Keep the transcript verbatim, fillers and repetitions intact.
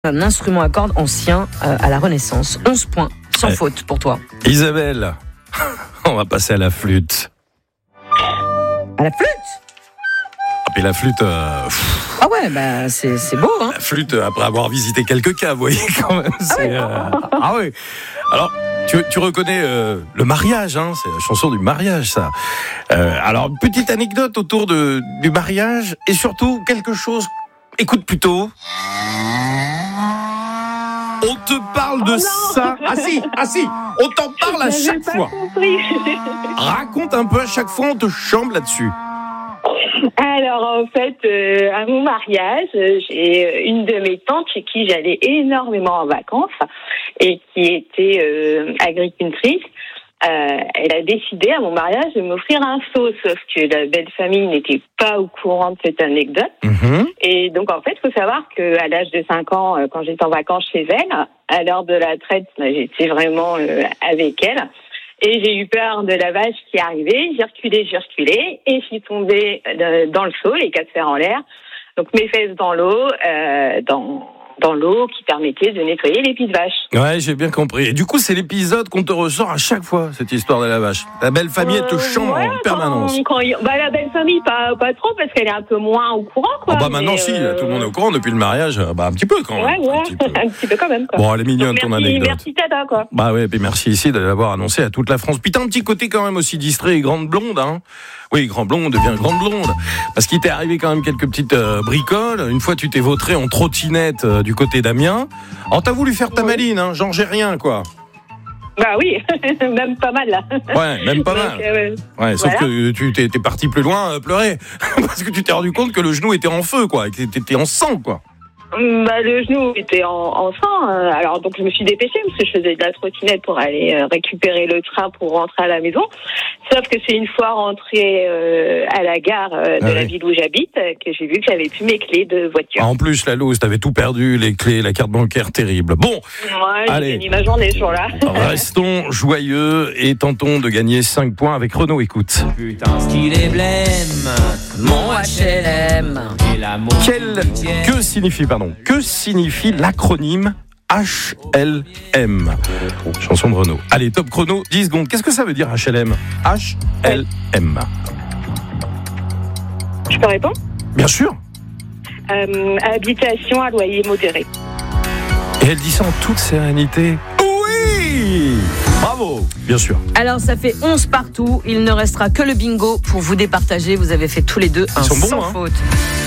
Un instrument à cordes ancien euh, à la Renaissance. onze points, sans ouais. faute pour toi. Isabelle, on va passer à la flûte. À la flûte? Ah, puis la flûte... Euh, ah ouais, bah c'est, c'est beau, hein. La flûte, après avoir visité quelques cas, vous voyez, quand même. C'est, ah, euh, ah oui. Alors, tu, tu reconnais euh, le mariage, hein, c'est la chanson du mariage, ça. Euh, alors, une petite anecdote autour de, du mariage, et surtout, quelque chose... Écoute plutôt... On te parle de oh ça. Ah si, ah si, on t'en parle à chaque pas fois. Compris. Raconte un peu à chaque fois, on te chambre là-dessus. Alors en fait, euh, à mon mariage, j'ai une de mes tantes chez qui j'allais énormément en vacances et qui était euh, agricultrice. Euh, elle a décidé à mon mariage de m'offrir un seau, sauf que la belle famille n'était pas au courant de cette anecdote. Mmh. Et donc en fait, il faut savoir qu'à l'âge de cinq ans, quand j'étais en vacances chez elle, à l'heure de la traite, j'étais vraiment euh, avec elle. Et j'ai eu peur de la vache qui arrivait, j'ai reculé, j'ai reculé, et je suis tombée dans le seau, les quatre fers en l'air. Donc mes fesses dans l'eau, euh, dans... dans l'eau qui permettait de nettoyer les pieds de vache. Ouais, j'ai bien compris. Et du coup, c'est l'épisode qu'on te ressort à chaque fois, cette histoire de la vache. La belle famille, elle te chambre euh, ouais, en permanence. Quand, quand, bah, la belle famille, pas, pas trop, parce qu'elle est un peu moins au courant, quoi. Oh bah maintenant, mais, si, euh... tout le monde est au courant depuis le mariage. Bah un petit peu quand même. Ouais, ouais, un petit peu, un petit peu quand même, quoi. Bon, elle est mignonne, donc, ton merci, anecdote. Merci, Tata, quoi. Bah ouais, et puis merci ici de l'avoir annoncé à toute la France. Puis t'as un petit côté quand même aussi distrait et grande blonde, hein. Oui, grand blonde devient grande blonde. Parce qu'il t'est arrivé quand même quelques petites euh, bricoles. Une fois, tu t'es vautré en trottinette euh, du côté d'Amiens. Alors, t'as voulu faire ta maline, hein, genre j'ai rien, quoi. Bah oui, même pas mal, là. Ouais, même pas mal. Donc, euh, ouais, sauf voilà. que tu t'es, t'es parti plus loin, euh, pleurer. Parce que tu t'es rendu compte que le genou était en feu, quoi. Et que t'étais en sang, quoi. Bah, le genou était en, en sang, alors donc je me suis dépêchée parce que je faisais de la trottinette pour aller euh, récupérer le train pour rentrer à la maison. Sauf que c'est une fois rentrée euh, à la gare euh, de ah la oui. ville où j'habite que j'ai vu que j'avais plus mes clés de voiture. Ah, en plus, la loose, t'avais tout perdu, les clés, la carte bancaire, terrible. Bon, ouais, allez, j'ai fini ma journée ce jour-là. Restons joyeux et tentons de gagner cinq points avec Renaud. Écoute. Putain, ce qu'il est blême, mon H L M. Quel, que signifie, pardon, que signifie l'acronyme H L M? Chanson de Renaud. Allez, top chrono, dix secondes. Qu'est-ce que ça veut dire H L M? H L M. Je peux répondre? Bien sûr. Euh, habitation à loyer modéré. Et elle dit ça en toute sérénité. Oui! Bravo, bien sûr. Alors ça fait onze partout. Il ne restera que le bingo pour vous départager. Vous avez fait tous les deux un Ils sont bons, sans hein. faute.